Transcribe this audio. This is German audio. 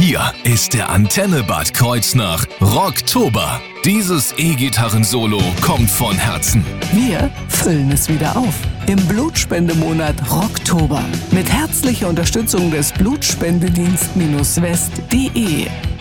Hier ist der Antenne Bad Kreuznach Rocktober. Dieses E-Gitarren-Solo kommt von Herzen. Wir füllen es wieder auf. Im Blutspendemonat Rocktober. Mit herzlicher Unterstützung des Blutspendedienst-west.de.